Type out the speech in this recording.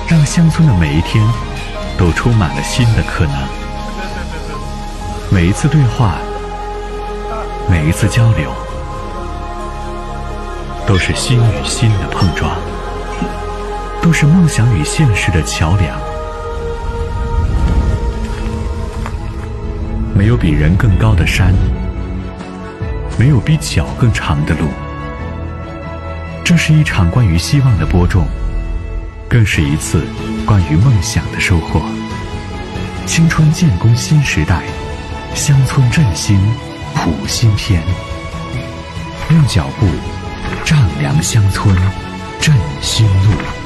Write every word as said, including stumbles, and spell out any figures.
让乡村的每一天都充满了新的可能。每一次对话，每一次交流，都是心与心的碰撞，都是梦想与现实的桥梁。没有比人更高的山，没有比脚更长的路。这是一场关于希望的播种，更是一次关于梦想的收获。青春建功新时代，乡村振兴谱新篇。用脚步丈量乡村，振新路。